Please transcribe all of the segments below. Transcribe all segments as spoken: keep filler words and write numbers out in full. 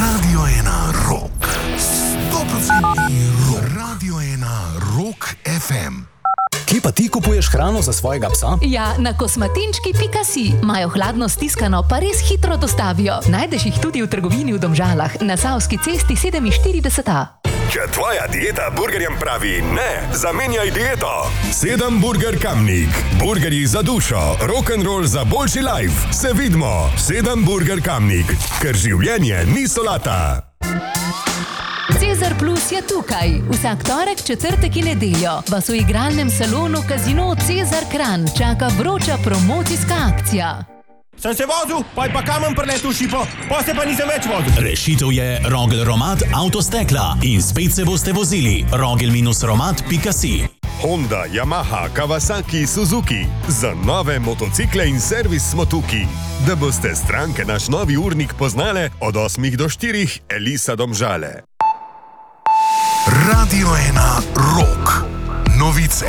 Radio ena Rock. sto procentov rock. Radio ena Rock ef em. Kje pa ti kupuješ hrano za svojega psa? Ja, na kosmatinčki pika si. Imajo hladno stiskano, pa res hitro dostavijo. Najdeš jih tudi v trgovini v Domžalah, na Savski cesti sedeminštirideset a. Če tvoja dieta burgerjem pravi ne, zamenjaj dieto. Sedem Burger Kamnik. Burgerji za dušo, rock'n'roll za boljši life. Se vidimo. Sedem Burger Kamnik. Ker življenje ni solata. Cezar Plus je tukaj. Vsak torek, četrtek in nedeljo vas v igralnem salonu Casino Cezar Kranj čaka vroča promocijska akcija. Sem se vozil, pa je pa kamen preletel v šipo, pa se pa nisem več vozil. Rešitev je Rogel Romat Avtostekla in spet se boste vozili. rogel romat pika si. Honda, Yamaha, Kawasaki, Suzuki. Za nove motocikle in servis smo tukaj. Da boste stranke naš novi urnik poznale od osmih do štirih, Elisa Domžale. Radio ena Rock. Novice.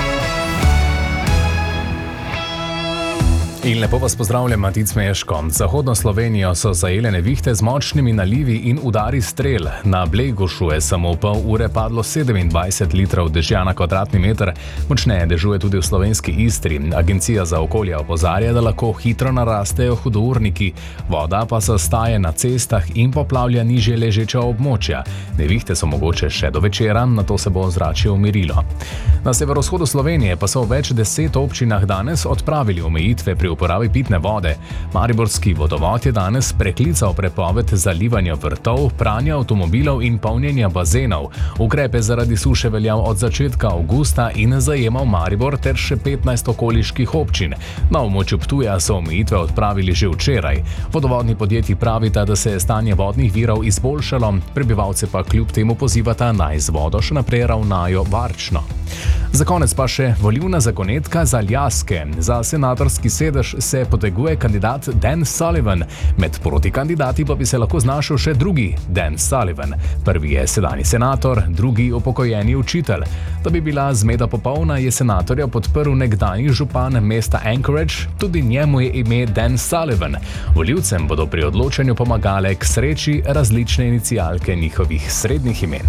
In lepo vas pozdravljam, Matic Meško. Zahodno Slovenijo so zajele nevihte z močnimi nalivi in udari strel. Na Blegošu je samo pol ure padlo sedemindvajset litrov dežja na kvadratni meter, močneje dežuje tudi v slovenski Istri. Agencija za okolje opozarja, da lahko hitro narastejo hudourniki, voda pa se staje na cestah in poplavlja nižje ležeča območja. Nevihte so mogoče še do večera, nato se bo ozračje umirilo. Na severovzhodu Slovenije pa so v več deset občinah danes odpravili omejitve pri uporabi pitne vode. Mariborski vodovod je danes preklical prepoved zalivanja vrtov, pranja avtomobilov in polnjenja bazenov. Ukrepe zaradi suše veljal od začetka avgusta in zajemal Maribor ter še petnajst okoliških občin. Na območju Ptuja so omejitve odpravili že včeraj. Vodovodni podjetji pravita, da se je stanje vodnih virov izboljšalo, prebivalce pa kljub temu pozivata, naj z vodo še naprej ravnajo varčno. Za konec pa še volilna zagonetka za Aljaske. Za senatorski sedež se poteguje kandidat Dan Sullivan. Med protikandidati pa bi se lahko znašel še drugi Dan Sullivan. Prvi je sedanji senator, drugi upokojeni učitelj. Da bi bila zmeda popolna, je senatorja podprl nekdanji župan mesta Anchorage, tudi njemu je ime Dan Sullivan. Volivcem bodo pri odločanju pomagale k sreči različne inicialke njihovih srednjih imen.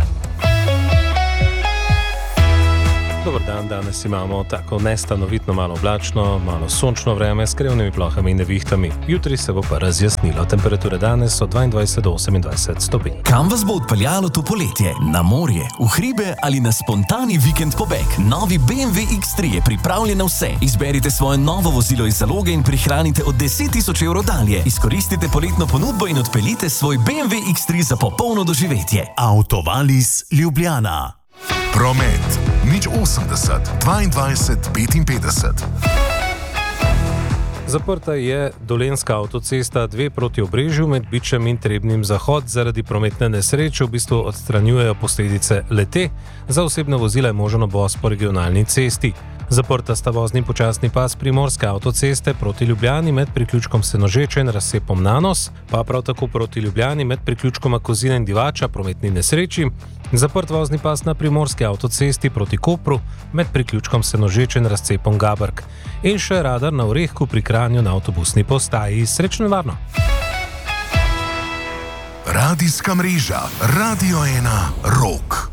Dobar dan, danes imamo tako nestanovitno malo oblačno, malo sončno vreme s krevnimi plohami in nevihtami. Jutri se bo pa razjasnilo. Temperature danes so dvaindvajset do osemindvajset stopinj. Kam vas bo odpeljalo to poletje? Na morje, v hribe ali na spontani vikend pobeg? Novi B M W iks tri je pripravljen na vse. Izberite svoje novo vozilo iz zaloge in prihranite od deset tisoč evrov dalje. Izkoristite poletno ponudbo in odpeljite svoj B M W iks tri za popolno doživetje. Autovalis Ljubljana. Promet. Nič osemdeset, dvaindvajset, petinpetdeset. Zaprta je Dolenjska avtocesta dve proti Obrežju med Bičem in Trebnjem Zahod zaradi prometne nesreče, v bistvu odstranjujejo posledice le-te. Za osebne vozila je možen obvoz po regionalni cesti. Zaprta sta vozni počasni pas Primorske avtoceste proti Ljubljani med priključkom Senožeče in razcepom Nanos, pa prav tako proti Ljubljani med priključkoma Kozina in Divača prometni nesreči. Zaprt vozni pas na Primorske avtocesti proti Kopru med priključkom Senožeče in razcepom Gabrk. In še radar na Orehku pri Kranju na avtobusni postaji. Srečno in varno! Radijska mreža Radio ena Rock.